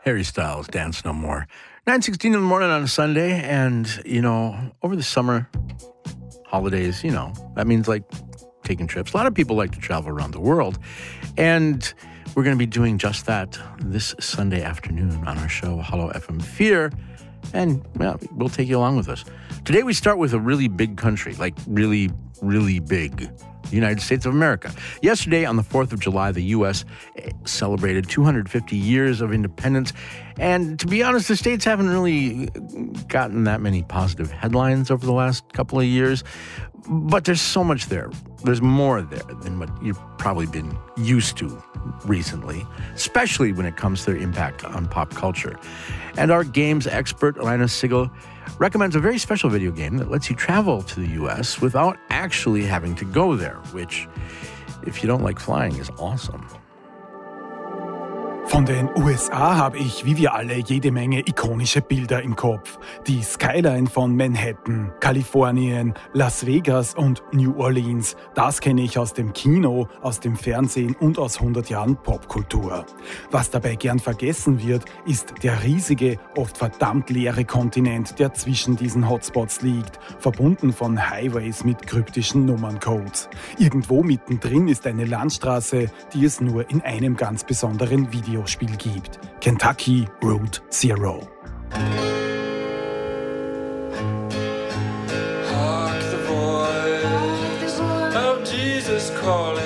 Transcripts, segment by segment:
Harry Styles, Dance No More. 9:16 in the morning on a Sunday, and, over the summer holidays, that means, taking trips. A lot of people like to travel around the world, and we're going to be doing just that this Sunday afternoon on our show, Hello FM Fear, and we'll take you along with us. Today we start with a really big country, really, really big. The United States of America. Yesterday, on the 4th of July, the U.S. celebrated 250 years of independence. And to be honest, the states haven't really gotten that many positive headlines over the last couple of years. But there's so much there. There's more there than what you've probably been used to recently, especially when it comes to their impact on pop culture. And our games expert, Elena Sigel, recommends a very special video game that lets you travel to the U.S. without actually having to go there, which, if you don't like flying, is awesome. Von den USA habe ich, wie wir alle, jede Menge ikonische Bilder im Kopf. Die Skyline von Manhattan, Kalifornien, Las Vegas und New Orleans, das kenne ich aus dem Kino, aus dem Fernsehen und aus 100 Jahren Popkultur. Was dabei gern vergessen wird, ist der riesige, oft verdammt leere Kontinent, der zwischen diesen Hotspots liegt, verbunden von Highways mit kryptischen Nummerncodes. Irgendwo mittendrin ist eine Landstraße, die es nur in einem ganz besonderen Videospiel gibt. Kentucky Route Zero. Hark the voice of Jesus calling.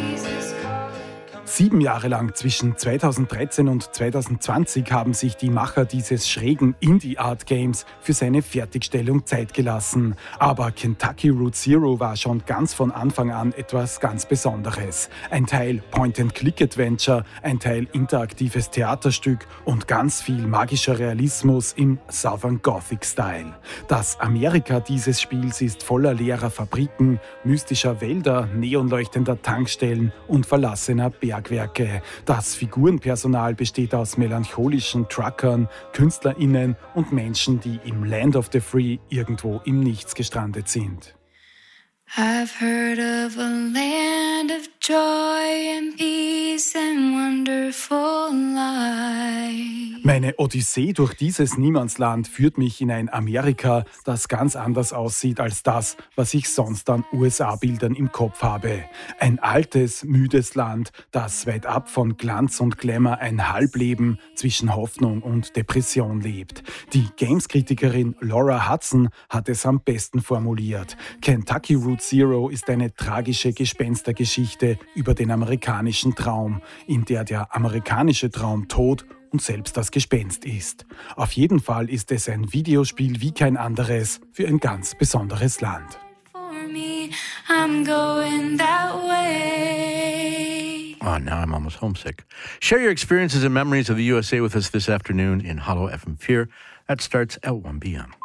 7 Jahre lang, zwischen 2013 und 2020, haben sich die Macher dieses schrägen Indie-Art-Games für seine Fertigstellung Zeit gelassen. Aber Kentucky Route Zero war schon ganz von Anfang an etwas ganz Besonderes. Ein Teil Point-and-Click-Adventure, ein Teil interaktives Theaterstück und ganz viel magischer Realismus im Southern Gothic-Style. Das Amerika dieses Spiels ist voller leerer Fabriken, mystischer Wälder, neonleuchtender Tankstellen und verlassener Bergwerke. Das Figurenpersonal besteht aus melancholischen Truckern, KünstlerInnen und Menschen, die im Land of the Free irgendwo im Nichts gestrandet sind. I've heard of a land of joy and peace and wonderful life. Meine Odyssee durch dieses Niemandsland führt mich in ein Amerika, das ganz anders aussieht als das, was ich sonst an USA-Bildern im Kopf habe. Ein altes, müdes Land, das weit ab von Glanz und Glamour ein Halbleben zwischen Hoffnung und Depression lebt. Die Games-Kritikerin Laura Hudson hat es am besten formuliert. Kentucky Route Zero ist eine tragische Gespenstergeschichte über den amerikanischen Traum, in der der amerikanische Traum tot und selbst das Gespenst ist. Auf jeden Fall ist es ein Videospiel wie kein anderes für ein ganz besonderes Land. For me, I'm going that way. Oh, now I'm almost homesick. Share your experiences and memories of the USA with us this afternoon in Hello FM Fear. That starts at 1 p.m.